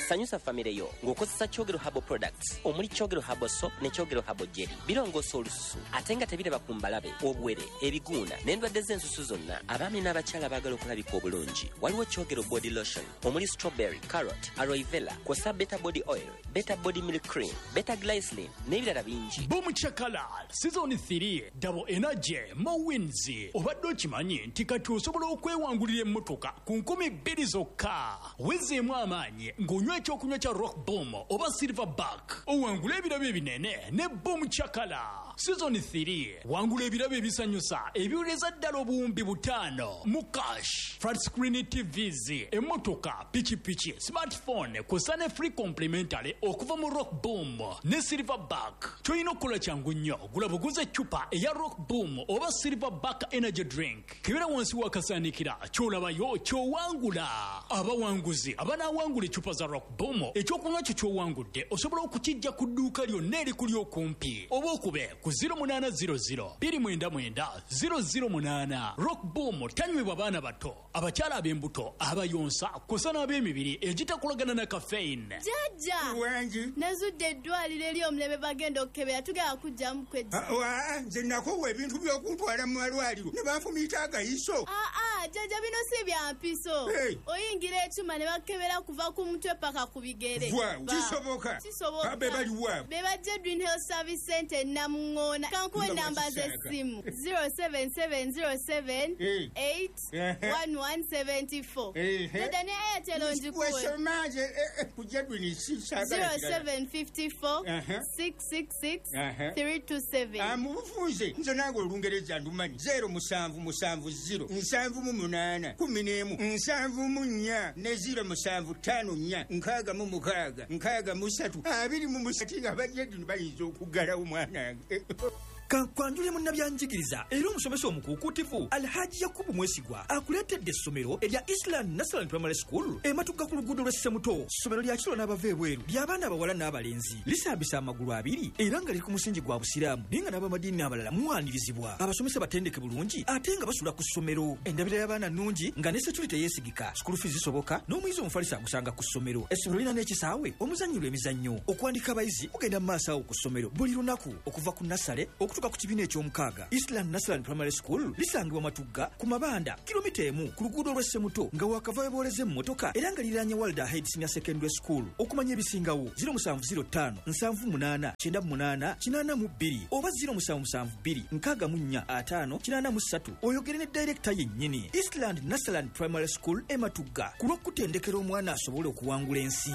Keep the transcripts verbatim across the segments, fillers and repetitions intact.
sanyusa famire yo ng'okozesa Kyogero Herbal Products omuli Kyogero Herbal Soap ne Kyogero Herbal Jelly. Birongoosa olususu ate nga tebiraba ku mbalabe, obwere, ebiguuna n'endwadde z'ensusu zonna. Abaami n'abakyala baagala okulabika obulungi waliwo Kyogero Body Lotion omuli strawberry, carrot, aloe vera, kw'ossa Beta Body Oil, Beta Body Milk Cream, Beta Glycerin n'ebirala bingi. Boom Chakala Season three Double Energy Mowins. Obadde okimanyi nti kati osobola okwewangulira emmotoka ku nkumi bbiri zokka. Wezeemu amaanyi ng'onywa ekyokunywa kya Rock Boom oba Silverback. Owangula ebirabo ebinene ne Boom Chakala. Season three wangula ebirabo ebisanyusa ebiwuleza ddala obuwumbi butaano mu cash. Flat screen T Vs, emmotoka, pikipiki, smartphone kw'ossa ne free complimentary okuva mu Rock Boom ne Silverback. Ky'olina okukola kyangu nnyo gula buguze eccupa eya Rock Boom oba Silverback energy drink. Kebera wansi wakasaanikira ky'olabayo ky'owangula. Abawanguzi abanaawangula eccupa za Rock Boom ekyokunywa kyo ky'owangudde osobola okukijja ku dduuka lyonna erikuli okumpi oba okube ku zero munana zero zero bbiri mwenda mwenda zero zero munana. Rock Boom tanywebwa baana bato, abakyala ab'embuto, abayonsa kw'ossa n'ab'emibiri egitakolagana na caffeine. Jjajja wangi nazudde eddwaliro eri omulebe bagenda okukebera tugenda kujjamu kwejja. Wa nze nakowa ebintu by'okuntwala mu malwaliro ne banfumiita agayiso. Aa jjajja bino si bya mpiso. Hey. Oyingira ekyuma ne bakebera kuva ku mutwe paka ku bigere. Wa kisoboka. Kisoboka. Abe bali wa. Be bajje Green Health Service Center Namungoona. Kankuwe namba z'essimu zero seven seven zero seven eight one one seven four. Dada ne Airtel onjikuwe. Wesomaje kujja Green sisa. zero seven five four six six six three two seven. Amufunze nze nange olungereza ndumanyi zero musanvu musanvu zero nsanvu mu munaana kumi n'emu nsanvu mu nnya ne zero musanvu ttaano nnya nkaaga mu mukaaga nkaaga mu ssatu abiri mu musatu nga bajja dino bayinza okuggalawo mwanange. Kankwanjule munnabyanjigiriza era omusomesa omukuukutivu Alhaji Yakubu Mwesigwa akuleetedde essomero erya Island National Primary School ematuka ku luguudo lw'Essemuto. Ssomero lya kiro n'abava ebweru ly'abaana abawala n'abalenzi lisaabisa amagulu abiri era nga liri ku musingi gwa busiraamu naye nga n'abamadiini abalala muwaanirizibwa. Abasomesa batendeke bulungi ate nga basula ku ssomero. Endabira y'abaana nnungi nga ne security yeesigika, school fees zisoboka n'omuyizi omufalisa agusanga ku ssomero. Essomero lirina n'ekisaawe omuzannyirwa emizannyo. Okuwandika abayizi kugenda mu maaso awo ku ssomero buli lunaku okuva ku nasale okutuuka ku kibiina eky'omukaaga. Island National Primary School lisangibwa Matugga ku Mabanda kilomita emu ku luguudo lw'Essemuto nga wakava weboleze emmotoka era nga liranye World Ahead Senior Secondary School. Okumanya ebisingawo zero musanvu zero ttaano nsanvu munaana kyenda munaana kinaana mu bbiri oba zero musanvu musanvu bbiri nkaaga mu nnya ataano kinaana mu ssatu oyogere ne director yennyini. Island National Primary School e Matugga ku lw'okutendekera omwana asobole okuwangula ensi.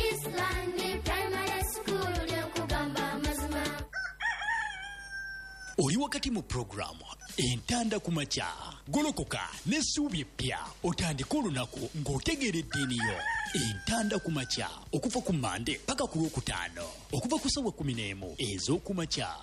Island Primary School ly'okugamba amazima. Oli wakati mu programu entanda ku makya golokoka n'essuubi eppya otandika olunaku ng'otegeera eddiini yo. Entanda ku makya okuva ku Mande paka ku Lwokutaano okuva ku ssaawa kumi n'emu ez'oku makya.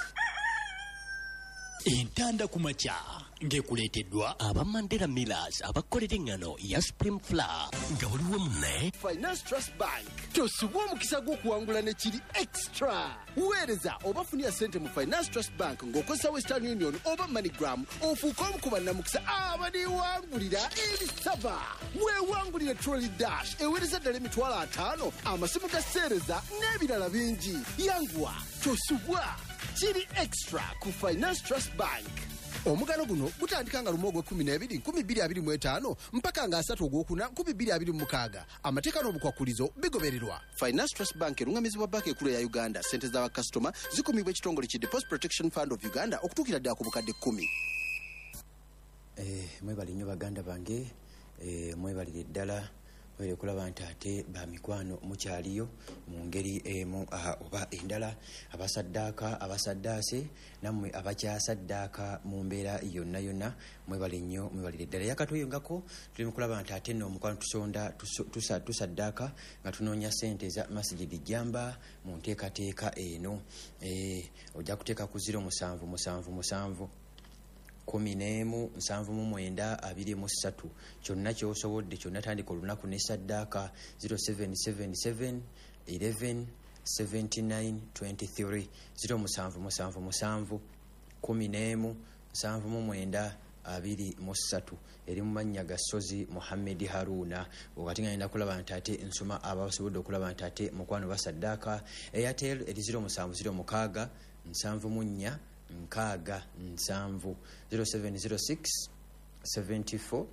Entanda ku makya ng'ekuleeteddwa aba Mandela Millers abakolera engano ya Supreme Flour. Nga waliwo munne Finance Trust Bank tosubwa omukisa gw'okuwangula ne kiri extra. Weereza oba funira ssente mu Finance Trust Bank ng'okozesa Western Union oba MoneyGram ofuuka omu ku bannamukisa abaniwangulira ebisava. Weewangulire Trolley Dash eweereza ddala emitwalo ataano amasimu ga sseereza n'ebirala bingi. Yanguwa tosubwa kiri extra ku Finance Trust Bank. Omugano guno gutandika nga lumu ogw'ekkumi n'ebiri nkumi bbiri abiri mu etaano mpaka nga asatu ogwokuna nkumi bbiri abiri mu mukaaga. Amateeka n'obukwakulizo bigobererwa. Finance Trust Bank erungamizibwa banka ekkulu ya Uganda. Ssente z'abakasitoma zikumibwa ekitongole ki Deposit Protection Fund of Uganda okutuukira ddala ku bukadde kkumi. Eh, mwebali nnyo baganda bange, eh, mwebalire ddala were kulaba nti ate ba mikwano mukyaliyo mu ngeri emu oba endala abasaddaaka abasaddaase nammwe abakyasaddaaka mu mbeera yonna yonna mwebale nnyo mwebalire ddala yakatuyungako tuli mu kulaba nti ate nno omukwano tusonda tusaddaaka nga tunoonya ssente za Masjidi Jamba mu nteekateeka eno. Eh, ojja kuteeka ku ziro musanvu musanvu musanvu kumi n'emu nsanvu mu mwenda abiri mu ssatu kyonna ky'osobodde kyonna tandika olunaku ne saddaaka zero seven seven seven eleven seventy-nine twenty-three zero musanvu musanvu musanvu kumi n'emu nsanvu mu mwenda abiri mu ssatu eri mu mannya ga Sozi Muhammad Haruna. Wakati nga nenda kulaba nti ate nsoma abasobodde okulaba nti ate mukwano basaddaaka. Airtel eri zero musanvu zero mukaaga nsanvu mu nnya nkaaga nsanvu zero seven zero six seventy-four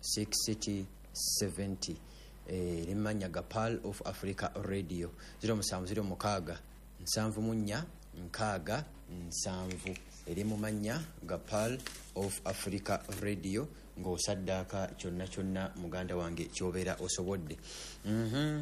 sixty seventy. eri mu mannya ga Pearl of Africa Radio zero musanvu zero mukaaga nsanvu mu nnya nkaaga nsanvu eri mu mannya ga Pearl of Africa Radio ng'osaddaaka kyonna kyonna muganda wange kyobeera osobodde. mm-hmm.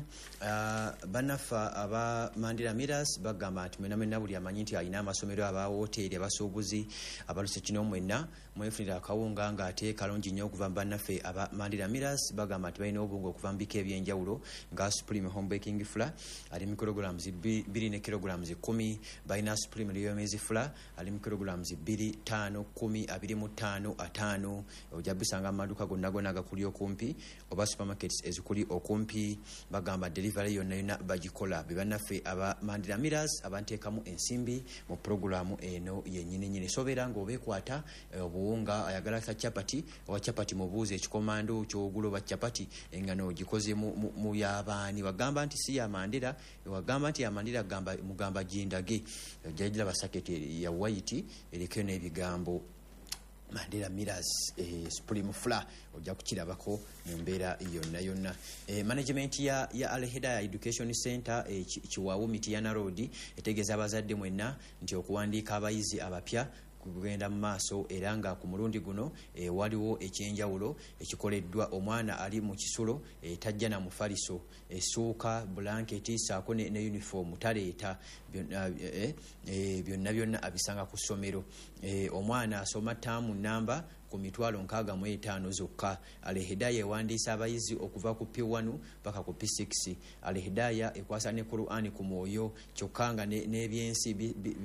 uh, banafa aba Mandela Mirrors bagamba nti mwena mwena buli amanyi nti alina amasomero aba woteeri abasuubuzi abaluse kino mwena mwefunira akawunga ng'ate kalungi nnyo okuva mu bannaffe aba Mandela Mirrors bagamba nti balina obunga okuva mu bika ebyenjawulo nga Supreme Home Baking Flour ali mu kilograms bbiri ne kilograms kumi, balina Supreme Real Maize Flour ali mu kilograms bbiri ttaano kumi abiri mu ttaano ataano. Ojja bisanga amaduuka gonna gonna agakuli okumpi oba supermarkets ezikuli okumpi. Bagamba delivery yonna yonna bagikola. Be bannaffe aba Mandela Mirrors abanteekamu ensimbi mu programu eno yennyini nyini. Sobeera ng'obeekwata obuwunga ayagala ka chapati oba chapati mubuuze ekikomando ky'ogula oba chapati engano gikoze mu, mu, mu yabaani. Wagamba nti si ya Mandela, wagamba nti ya Mandela gamba mugamba jindage jajira basaketi ya white eriko n'ebigambo Mandela Mirrors eh, Supreme Flour ojja kukirabako mu mbeera yonna yonna. eh, management ya, ya Al Hidayah Education Center eh, Kiwawu Mitiana Road etegeeza abazadde mwenna nti okuwandiika abayizi abapya kugenda mu maaso era nga ku mulundi guno e, waliwo ekyenjawulo ekikoleddwa. Omwana ali mu kisulo e, tajja na mufaliso essuuka blanketi saako ne, ne uniform taleeta byonna e, e, byonna byonna abisanga ku ssomero. e, omwana asoma taamu namba ku mitwalo nkaaga mu etaano zokka. Al Hidayah ewandiisa abayizi okuva ku P one paka ku P six. Al Hidayah ekwasa ne Qur'ani ku mwoyo kyokka nga n'ebyensi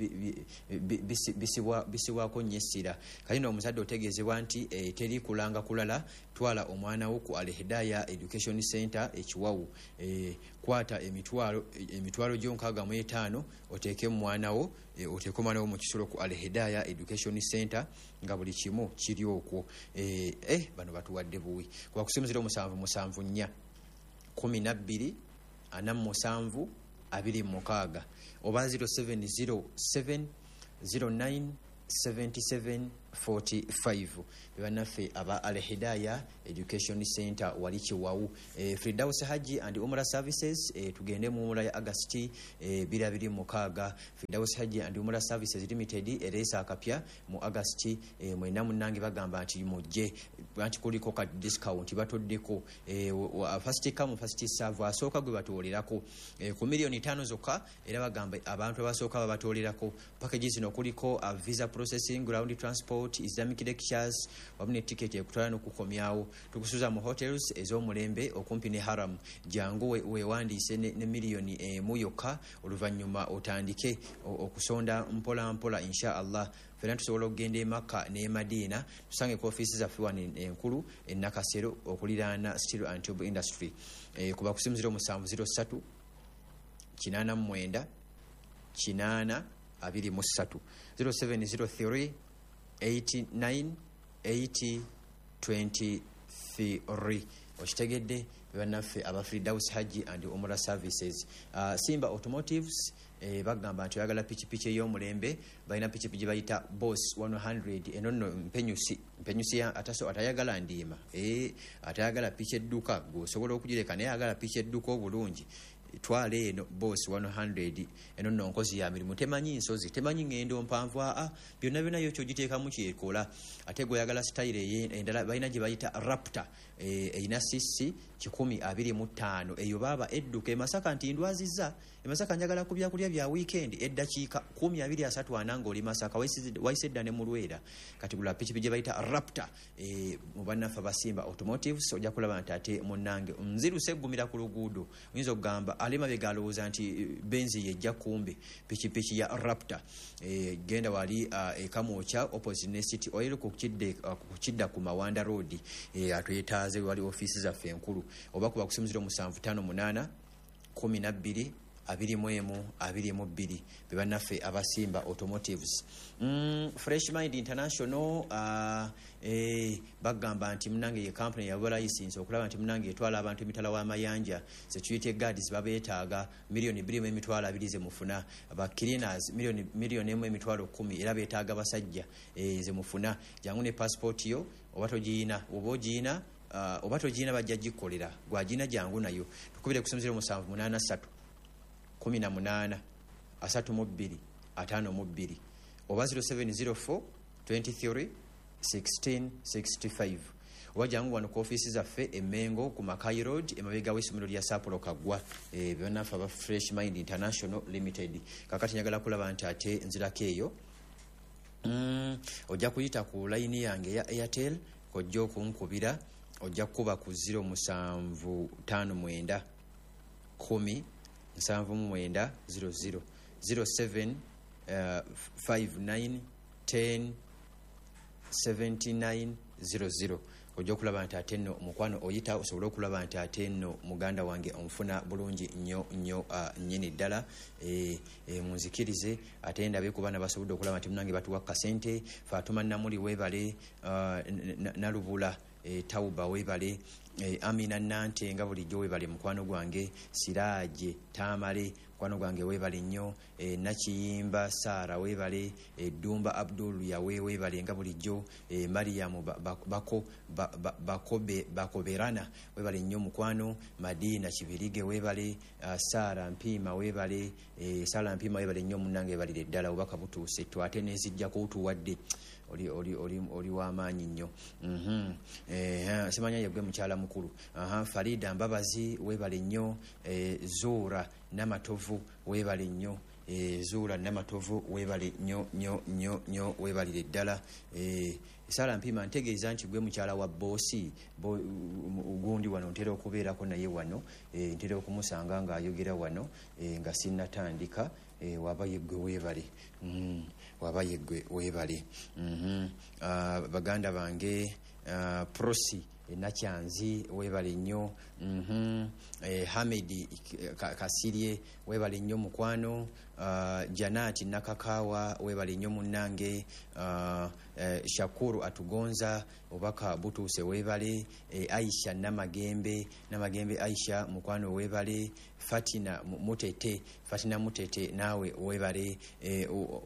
bisibwako nnyo essira. Kalina omuzadde otegeezebwa nti e, teri kulanga kulala twala omwana wo ku Al Hidayah Education Center ekiwawu. e, kwata emitwalo emitwalo gyo nkaaga mu etaano oteeke mwana wo e, oteeke omwana wo mu kisulo ku Al Hidayah Education Center nga buli kimu kiri okwo. eh, eh bano batuwadde buwi kwa kusimuzira omusanvu musanvu nnya kumi na bbiri ana musanvu abiri mukaaga oba zero seven zero seven zero nine seven seven four five. Bannaffe aba Al Hidayah Education Center wali Kiwawu. e, Firdaus Haji and Umrah Services e, tugende mu Umrah ya Agasti e, bira biri mukaaga. Firdaus Haji and Umrah Services Limited eresa akapya mu Agasti e, mwena munange bagamba nti mujje anti kuliko ka discount batoddeko. e, first come first serve asooka gwe batolerako e, ku milioni ttaano zokka era bagamba abantu abasooka babatolerako. Packages zino kuliko a visa processing, ground transport, Islamic lectures wabune ticket ekutwala n'okukomyawo. Tukusuza mu hotels ez'omulembe okumpi ne Haram. Jangu we, wewandiise ne, ne miliyoni emu yokka oluvannyuma otandike okusonda mpola mpola insha Allah. Fena tusobola okugenda e Makka ne Madiina tusange ku ofiisi zaffe wano enkulu e Nakasero okuliraana Steel and Tube Industry. e, kuba kusimu zero musanvu zero ssatu kinaana mu mwenda kinaana abiri mu ssatu zero seven zero three eighty nine eighty twenty three. Okitegedde bannaffe aba Firdaus Haji and Umrah Services. uh, Simba Automotives e, bagamba nti oyagala pikipiki ey'omulembe balina pikipiki bayita Boss one hundred enono mpenyusi mpenyusi ataso atayagala ndiima e, atayagala piki edduka gwosobola okugireka naye ayagala piki edduka obulungi twale eno Boss one hundred eno nno nkozi ya mirimu temanyi nsozi temanyi ngendo mpanvu a byonna byonna yo kyogiteekamu kyekola. Ate gweyagala style endala balina gye bayita Raptor eyina sisi kikumi abiri mu ttaano eyo baaba edduka emasaka nti ndwazizza emasaka njagala kubya kulya bya weekend eddakiika kumi abiri asatu ana ng'oli Masaka waisedda ne mulwera kati gula pikipiki gye bayita Raptor e, mu bannaffe abasimba Automotives ojja kulaba nti ate munnange nziruse eggumira ku luguudo oyinza okugamba alema begalowooza nti benzi yejja kumbe pikipiki ya Raptor e, genda wali uh, ekamwokya opposite ne City Oil ku kidda uh, ku Mawanda Road e, atwetaaze wali ofiisi zaffe enkulu oba kuba kusimuzira musanvu ttaano munaana kumi na bbiri abiri mu emu abiri mu bbiri be bannaffe abasimba automotives. mm, Fresh Mind International uh, eh, bagamba nti munange ye company yawa license okulaba nti munange etwala abantu emitala w'amayanja security guards babeetaaga miliyoni bbiri mu emitwalo abiri ze mufuna, aba cleaners miliyoni miliyoni emu emitwalo kumi era beetaaga basajja eh, ze mufuna. Jangu ne passport yo oba togiina oba ogiina uh, oba togiina bajja gikolera gwagiina jangu nayo tukubire kusomezera musanvu munaana ssatu kumi na munaana asatu mu bbiri ataano mu bbiri oba zero seven zero four twenty-three sixteen sixty-five oba jangu wano ku ofiisi zaffe emengo ku Makai Road emabega w'essomero lya Sapulo Kaggwa e, bannaffe aba Fresh Mind International Limited. Kakati njagala kulaba nti ate nzirako eyo mm, ojja kuyita ku layini yange ya Airtel kojja okunkubira ojja kuba ku zero musanvu tano mwenda kumi nsanvu mu mwenda zero zero zero seven five nine ten seventy-nine zero zero ojja okulaba nti ate nno mukwano oyita osobole okulaba nti ate nno muganda wange omufuna bulungi nnyo nnyo uh, nnyini ddala e, e, munzikirize ate ndabe ku baana basobodde okulaba nti munange batuwa kasente Fatuma Namuli weebale uh, Nalubula e, Tauba weebale e, Amina Nante nga bulijjo weebale mukwano gwange Siraje Tamale mukwano gwange weebale nnyo e, Nakiyimba Sara weebale e, Dumba Abdul yawe weebale nga bulijjo e, Mariam bako ba, ba, bakobe bakoberana weebale nnyo mukwano Madina Kibirige weebale uh, Sara Mpima weebale e, Sara Mpima weebale nnyo munange balire ddala obaka butuuse twate nezijja kutuwadde oli oli oli oli w'amaanyi nnyo. mhm eh simanya yegwe mukyala mukulu. aha Farida Mbabazi weebale nnyo eh, Zura Namatovu weebale nnyo eh, Zura Namatovu weebale nnyo nnyo nnyo nnyo weebalire ddala eh, Sala Mpima ntegeeza nti gwe mukyala wa boosi bo, ugundi wano ntera okubeerako naye wano e, ntera okumusanga ng'ayogera wano e, nga sinnatandika e, waba yeggwe weebale mm, waba yeggwe weebale. mm-hmm. uh, baganda bange uh, Prosi e, Nakyanzi weebale nnyo. mm-hmm. e, Hamedi Kasirye weebale nnyo mukwano. Uh, Janati Nakakawa weebale nnyo munnange. uh, uh, Shakuru Atugonza obaka butuuse weebale. e, Aisha Namagembe Namagembe Aisha mukwano weebale. Fatina Mutete Fatina Mutete nawe weebale. e,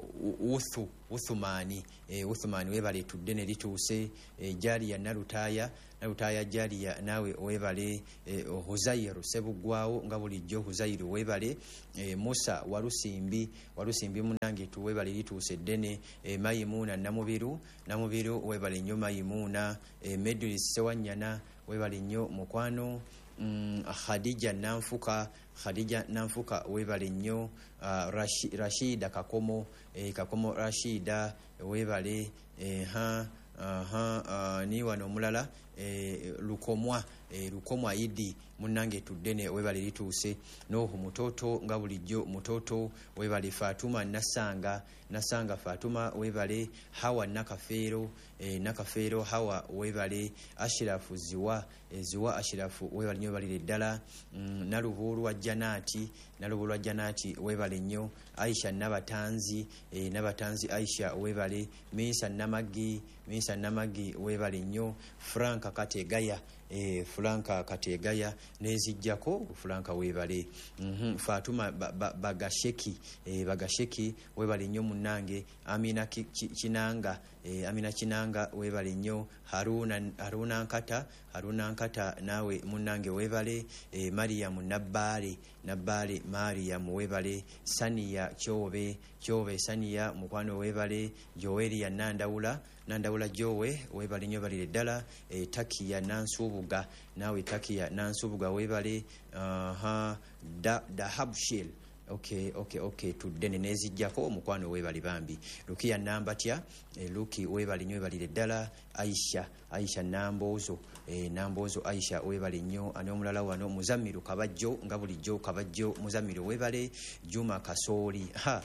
Uthu Uthumani e, Uthumani weebale tudde ne lituuse. e, Jaliya Nalutaya Nalutaya Jaliya nawe weebale. e, Huzairu Sebugwawo nga bulijjo Huzairu weebale. e, Musa Walusimbi Walusimbi munange tu weebale lituuse ddene. e, Mayimuna Namubiru Namubiru weebale nnyo Mayimuna. e, Meduli Sewanyana weebale nnyo mukwano. mm, Khadija Nanfuka Khadija Nanfuka weebale nnyo. uh, Rashi, Rashida Kakomo e, Kakomo Rashida weebale. e, ha aha uh, ni wano omulala e, lukomwa e, lukomwa Idi munange tuddene weebale lituuse. Nohu Mutoto nga bulijjo Mutoto weebale. Fatuma Nasanga Nasanga Fatuma weebale. Hawa Nakafeero e, Nakafeero Hawa weebale. Ashirafu Ziwa e, Ziwa Ashirafu weebale nnyo balire ddala. mm, Nalubulu wa Janati Nalubulu wa Janati weebale nnyo. Aisha Nabatanzi e, Nabatanzi Aisha weebale. Misa Namagi Misa Namagi weebale nnyo. Franka Kategaya e, Franka Kategaya nezijjako Franka weebale. mm-hmm. Fatuma ba, ba, Bagasheki e, Bagasheki weebale nnyo munnange. Amina ki, ki, Kinanga e, Amina Kinanga weebale nnyo. Haruna Haruna Nkata Haruna Nkata nawe munnange weebale. e, Mariam Nabbale Nabbale Mariam weebale. Saniya Kyobe Kyobe Saniya mukwano weebale. Joelia Nandawula Nandawula Jowe weebale nnyo balire ddala. e, Takiya Nansubuga nawe Takiya Nansubuga weebale. aha da Dahabshil okay okay okay tuddene nezijjako omukwano weebale bambi. Lukiya Nambatya e, Luki weebale nnyo balire ddala. Aisha Aisha Nambozo e, Nambozo Aisha weebale nnyo. ani omulala wano Muzamiru Kabajjo nga bulijjo Kabajjo Muzamiru weebale. Juma Kasooli ha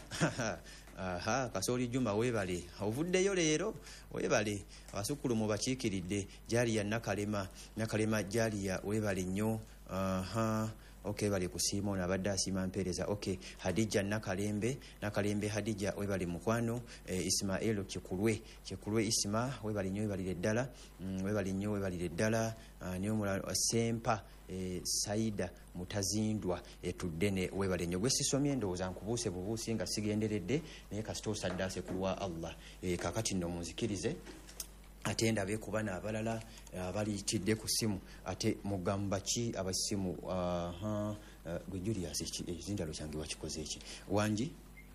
aha Kasooli Juma weebale ovuddeyo leero weebale. Abasukulu mu bakiikiridde. Jaliya Nakalema Nakalema Jaliya weebale nnyo. aha okay bali kusiima ono abadde asiima mpeereza okay Hadija Nakalembe Nakalembe Hadija webali mukwano eh, Ismail Kikulwe Kikulwe Isma webali nnyo webalire ddala mm, webali nnyo webalire ddala uh, niyo mulala Sempa eh, Saida Mutazindwa etudde ne webale nnyo gwe sisomye ndowooza nkubuuse bubuusi nga sigenderedde naye kasita osaddaase kulwa Allah eh, kakati nno munzikirize ate ndabe ku bana abalala abaliyitidde ku simu ate mugamba ki abasimu aha gwe Julius ezindalo kyange wakikoze eki wanji.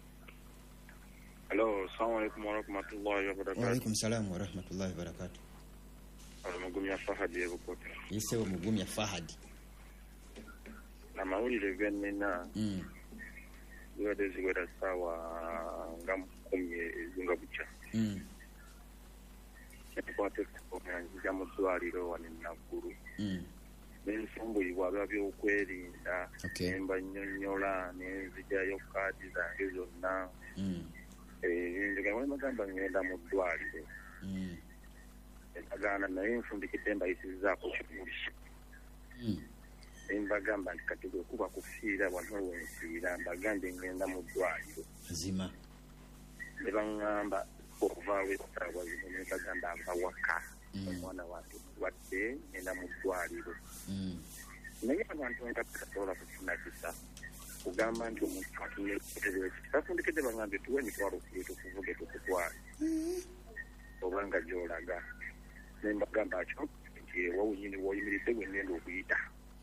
Hello, assalamu alaikum wa rahmatullahi wa barakatuh. Wa alaikum salam wa rahmatullahi wa barakatuh. Mugumya Fahadi ebukota. Yisewo Mugumya Fahadi. Amawulire gennina mm ziwadde ziwera ssaawa nga mukumi ezinga bukya mm etukwate nzija mu ddwaliro wano enaggulu mm n'ensumbuyibwa biba byokwerinda nemba nnyonnyola nenzijjayo kaadi zange zonna ndigawemagamba ngenda mu ddwaliro endagaana naye nfundikidde mbayisizzaako kibuli embagamba nti kati gwe kuba kufiira wano wensiira mbagambe ngenda mu ddwaliro zima ne baŋŋamba ovaawo essaawa zino ne bagamba ava waka omwana wange mulwadde ngenda mu ddwaliro naye abantu nga tasobola kufuna kisa kugamba nti omuntu atunekitebweki tafundikidde bagambye tuwe emitwalo kuli tukuvuge tukutwale obanga gy'olaga ne mbagamba akyo nti ewawo nyini w'oyimiridde gwe ngenda okuyita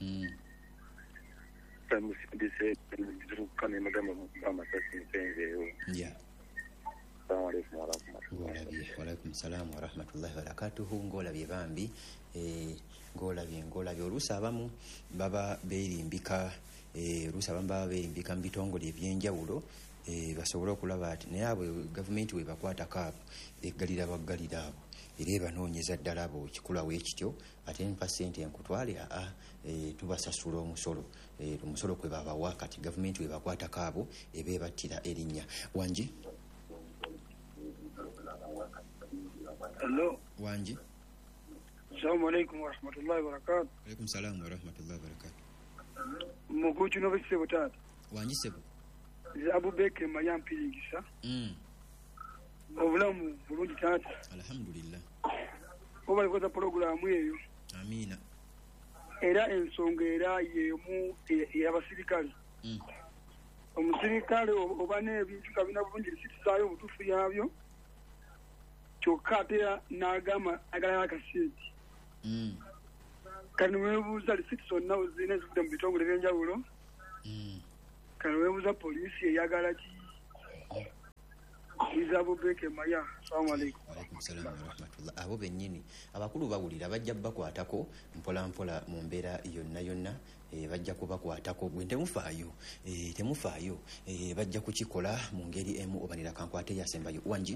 tamusindise zirukane magama amasasi nsenzeewo. Yeah. Assalamu alaikum wa rahmatullahi. Wa alaikum salam wa rahmatullahi wa barakatuhu. Ngolabye bambi eh ngolabye ngolabye oluusi abamu baba beerimbika eh oluusi abamu baba beerimbika mu bitongole ebyenjawulo eh basobola okulaba ati naye abo gavumenti we bakwatako abo eggalira baggalira abo era ebanoonyeza ddala abo kikulawo ekityo ate mpa ssente enkutwale aa e, tubasasula omusolo e, omusolo kwe babawa kati gavumenti we bakwatako abo eba ebattira erinnya wanji. Hello. Wanji. Assalamu alaikum wa rahmatullahi wa barakatuh. Alaikum salam wa rahmatullahi wa barakatuh. Mukuchu no bise butata. Wanji sebo. Abu Bekr mayampirigisa. Mm. Obulamu bulungi tata. Alhamdulillah. Oba likoza programu eyo. Amina. Era ensonga era yemu y'abasirikale. Mm. Omusirikale oba n'ebintu kabina bulungi bisitizaayo obutuufu yabyo. Kyokka ate n'agamba agala akasente. Mm. Kati weebuuza lisiti zonna zirina ezivudde mu bitongole by'enjawulo. Mm. Kati weebuuza poliisi eyagala ki? Izabo Beke Maya. Assalamu alaikum. Wa alaikum salam wa rahmatullah. Abo bennyini abakulu bawulira bajja bakwatako mpola mpola mu mbeera yonna yonna e, bajja kubakwatako gwe temufaayo e, temufaayo e, bajja kukikola mu ngeri emu obanira kankwate yasembayo wanji.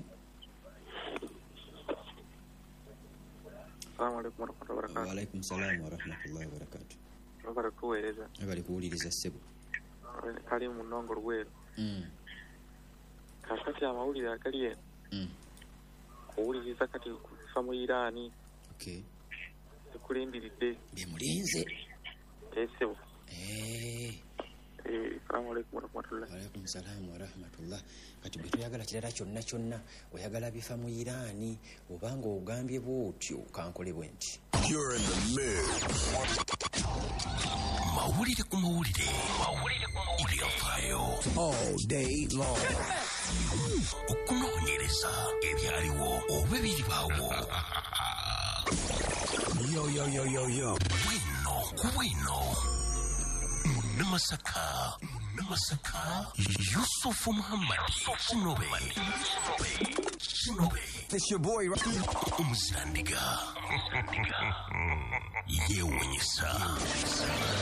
Assalamu alaikum wa rahmatullahi wa barakatuh. Wa alaikum salam wa rahmatullahi wa barakatuh. Abara kuweereza. Abali kuwuliriza ssebo. Kali mu nnongo lweru. Mm. Kakati amawulire agali eno. Mm. Kuwuliriza kati kufa mu Iraani. Okay. Ekulindiridde. Bemulinze. Esebo. Eh. Eh, assalamu alaikum wa rahmatullah. Wa alaikum salam wa rahmatullah. Kati bwe tuyagala kirala kyonna kyonna oyagala bifa mu Iraani obanga ogambye bw'otyo kankole bwe nti. You're in the mix. Mawulire ku mawulire. Mawulire ku mawulire. All day long. Okunoonyereza ebyaliwo oba ebiribaawo. Yo, yo, yo, yo, yo. Bwino ku bwino. Munnamasaka. Munnamasaka. Yusufu Muhammad. Sinobe. Sinobe. It's your boy, right? Umuzirandiga. Yewunyisa.